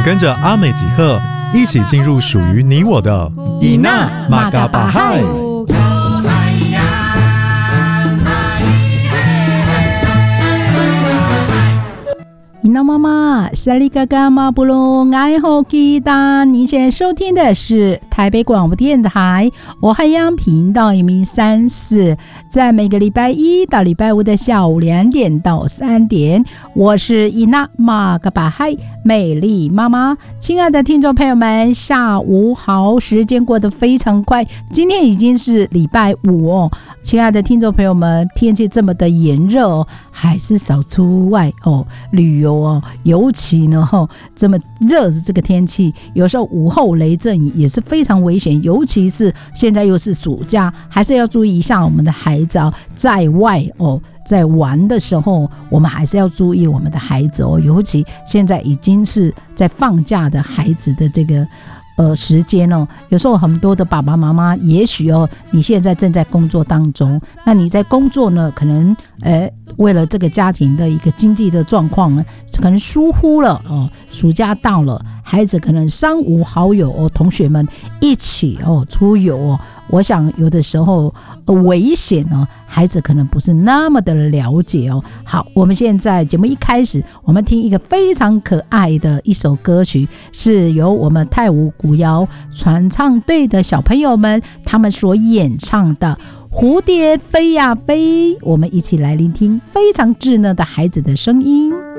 跟着阿美吉赫一起进入属于你我的伊娜马嘎巴嗨。 伊娜妈妈，萨利嘎嘎马布隆爱好吉达。您现在收听的是台北广播电台我海洋频道103.4，在每个礼拜一到礼拜五的下午2点到3点，我是伊娜马嘎巴嗨美丽妈妈。亲爱的听众朋友们，下午好！时间过得非常快，今天已经是礼拜五哦。亲爱的听众朋友们，天气这么的炎热哦，还是少出外哦旅游哦，尤其呢这么热的这个天气，有时候午后雷阵雨也是非常危险，尤其是现在又是暑假，还是要注意一下我们的孩子哦，在外哦在玩的时候，我们还是要注意我们的孩子哦，尤其现在已经是在放假的孩子的这个时间哦，有时候很多的爸爸妈妈，也许哦，你现在正在工作当中，那你在工作呢，可能为了这个家庭的一个经济的状况呢，可能疏忽了哦，暑假到了，孩子可能三五好友哦，同学们一起哦出游哦，我想有的时候危险哦，孩子可能不是那么的了解哦。好，我们现在节目一开始，我们听一个非常可爱的一首歌曲，是由我们泰武古谣传唱队的小朋友们他们所演唱的蝴蝶飞呀飞，我们一起来聆听非常稚嫩的孩子的声音。